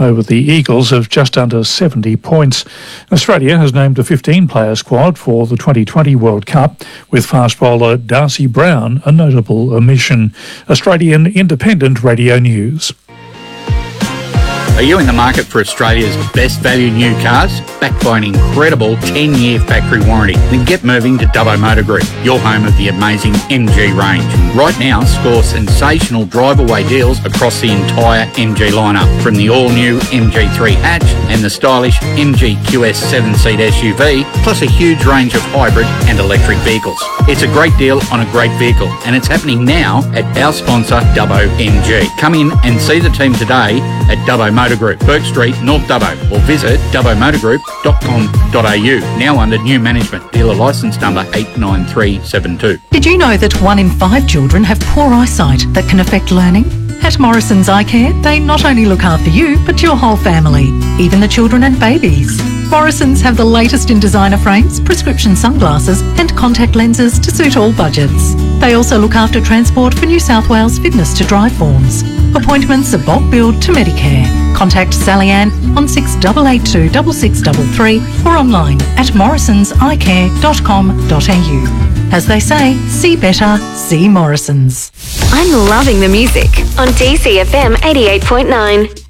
over the Eagles of just under 70 points. Australia has named a 15-player squad for the 2020 World Cup, with fast bowler Darcy Brown a notable omission. Australian Independent Radio News. Are you in the market for Australia's best value new cars? Backed by an incredible 10-year factory warranty? Then get moving to Dubbo Motor Group, your home of the amazing MG range. Right now, score sensational drive-away deals across the entire MG lineup, from the all-new MG3 hatch and the stylish MG QS 7-seat SUV, plus a huge range of hybrid and electric vehicles. It's a great deal on a great vehicle, and it's happening now at our sponsor, Dubbo MG. Come in and see the team today at Dubbo Motor Group, Burke Street, North Dubbo, or visit dubbomotorgroup.com.au. Now under new management. Dealer licence number 89372. Did you know that 1 in 5 children have poor eyesight that can affect learning? At Morrison's Eye Care, they not only look after you, but your whole family, even the children and babies. Morrison's have the latest in designer frames, prescription sunglasses and contact lenses to suit all budgets. They also look after transport for New South Wales fitness to drive forms. Appointments are bulk billed to Medicare. Contact Sally Ann on 6882 6633 or online at morrisonseyecare.com.au. As they say, see better, see Morrison's. I'm loving the music on DCFM 88.9.